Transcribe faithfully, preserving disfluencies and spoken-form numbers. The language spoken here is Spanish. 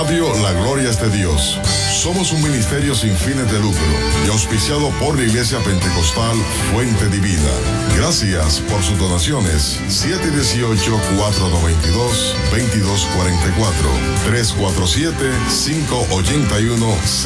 Radio La Gloria es de Dios. Somos un ministerio sin fines de lucro y auspiciado por la Iglesia Pentecostal Fuente Divina. Gracias por sus donaciones. siete uno ocho, cuatro nueve dos, dos dos cuatro cuatro, tres cuatro siete, cinco ocho uno,